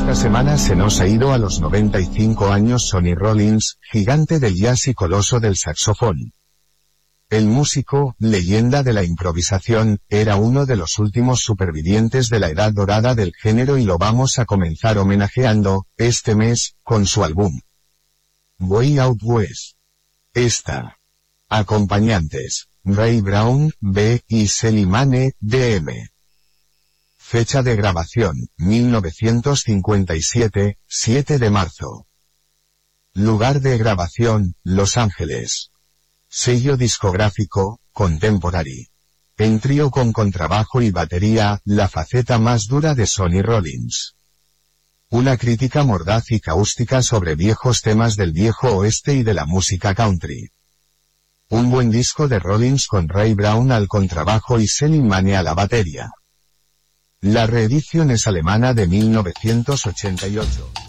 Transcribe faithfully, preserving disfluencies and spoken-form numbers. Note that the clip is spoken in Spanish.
Esta semana se nos ha ido a los noventa y cinco años Sonny Rollins, gigante del jazz y coloso del saxofón. El músico, leyenda de la improvisación, era uno de los últimos supervivientes de la edad dorada del género y lo vamos a comenzar homenajeando, este mes, con su álbum Way Out West. Esta. Acompañantes, Ray Brown, B, y Sally Manne, D M. Fecha de grabación, mil novecientos cincuenta y siete, siete de marzo. Lugar de grabación, Los Ángeles. Sello discográfico, Contemporary. En trío con contrabajo y batería, la faceta más dura de Sonny Rollins. Una crítica mordaz y cáustica sobre viejos temas del viejo oeste y de la música country. Un buen disco de Rollins con Ray Brown al contrabajo y Sally Manne a la batería. La reedición es alemana de mil novecientos ochenta y ocho.